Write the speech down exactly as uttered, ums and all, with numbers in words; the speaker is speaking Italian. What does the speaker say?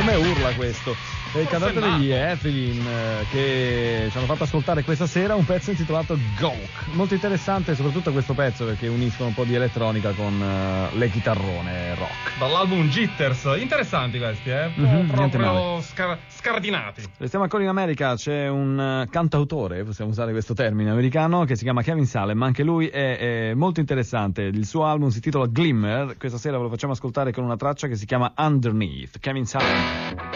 come urla questo? È il cantante degli Evelyn eh, che ci hanno fatto ascoltare questa sera un pezzo intitolato Gawk. Molto interessante soprattutto questo pezzo perché uniscono un po' di elettronica con uh, le chitarrone rock. Dall'album Jitters, interessanti questi, eh? Mm-hmm, proprio scar- scardinati. Restiamo ancora in America, c'è un uh, cantautore, possiamo usare questo termine americano, che si chiama Kevin Salem, anche lui è, è molto interessante. Il suo album si intitola Glimmer, questa sera ve lo facciamo ascoltare con una traccia che si chiama Underneath. Kevin Salem.